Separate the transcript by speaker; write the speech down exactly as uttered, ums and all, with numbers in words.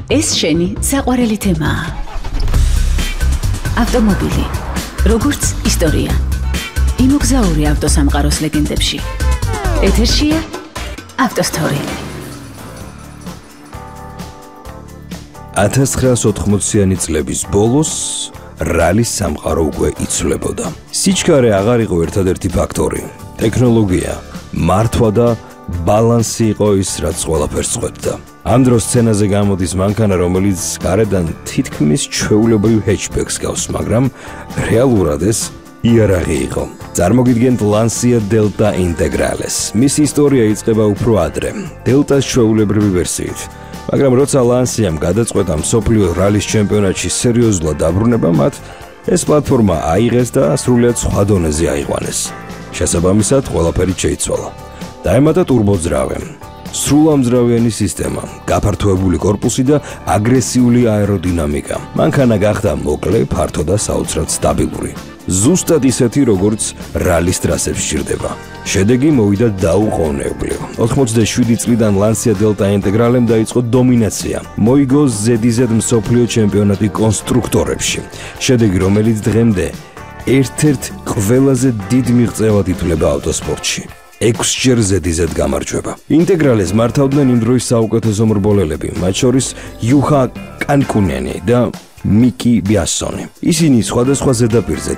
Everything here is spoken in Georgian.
Speaker 1: ეს შენი საყვარელი თემაა. ავტომობილი, როგორც ისტორია. იმოგზაური ავტოსამყაროს ლეგენდებში. ეთერშია ავტოსტორი.
Speaker 2: ათას ცხრაასი ოთხმოციანი წლების ბოლოს რალის სამყარო უკვე იცვლებოდა. სიჩქარე აღარ იყო ერთადერთი ფაქტორი. ტექნოლოგია, მართვა და ბალანსი იყო ის, რაც ყველაფერს წყვეტდა. ამ დროს სცენაზე გამოდის მანქანა, რომელიც გარედან თითქმის ჩვეულებრივ ჰეჩბექს გავს, მაგრამ რეალურად ეს იარაღი იყო. წარმოგიდგენთ Lancia Delta Integrales. მისი ისტორია იწყება უფრო ადრე, Delta-ს ჩვეულებრივი ვერსიით. მაგრამ როცა Lancia-მ გადაწყვეტა მსოფლიო რალის ჩემპიონატში სერიოზულად დაბრუნება, მათ ეს პლატფორმა აიღეს და სრულიად სხვა დონეზე აიყვანეს. შესაბამისად, ყველაფერი შეიცვალა. დაემატა ტურბოძრავე, სრულამძრავიანი სისტემა, გაფართოებული корпуსი და აგრესიული აეროდინამიკა. მანქანა გახდა მოკლე, ფართო და საოცრად სტაბილური. ზუსტად ისეთი, როგორც რალის ტრასებს სჭირდება. შედეგი მოვიდა დაუყოვნებლივ. ოთხმოცდაშვიდი წლიდან Lancia Delta Integrale-მ დაიწყო დომინაცია. მოიგო ზედიზედ მსოფლიო ჩემპიონატი კონსტრუქტორებში. შედეგი, რომელიც დღემდე ერთ-ერთ ყველაზე დიდ მიღწევად ითვლება ავტოსპორტში. ექვსჯერ ზედიზედ გამარჯვება. ინტეგრალეს მართავდნენ იმ დროის საუკეთესო მრბოლელები, მათ შორის იუჰა კანკუნენი და მიკი ბიასონი. ისინი სხვადასხვა ზედაპირზე